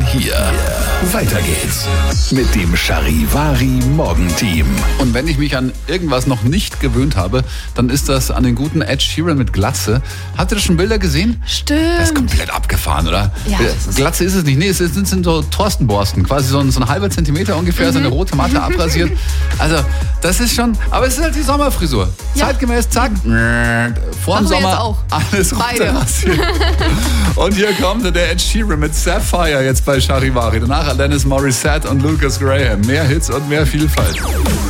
hier. Weiter geht's mit dem Charivari Morgenteam. Und wenn ich mich an irgendwas noch nicht gewöhnt habe, dann ist das an den guten Ed Sheeran mit Glatze. Habt ihr das schon Bilder gesehen? Stimmt. Das ist komplett abgefahren, oder? Ja, Glatze ist es nicht. Nee, es sind so Thorstenborsten. Quasi so ein halber Zentimeter ungefähr, so eine rote Matte abrasiert. Also, das ist schon, aber es ist halt die Sommerfrisur. Ja. Zeitgemäß, zack. Vor dem Machen wir Sommer jetzt auch. alles Beide. runterrasiert. Und hier kommt der Ed Sheeran mit Sapphire jetzt bei Charivari. Danach Alanis Morissette und Lucas Graham. Mehr Hits und mehr Vielfalt.